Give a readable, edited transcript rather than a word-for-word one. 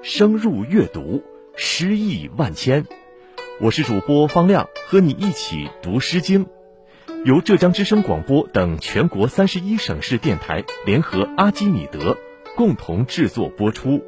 深入阅读，诗意万千。我是主播方亮，和你一起读《诗经》，由浙江之声广播等全国31省市电台联合阿基米德共同制作播出。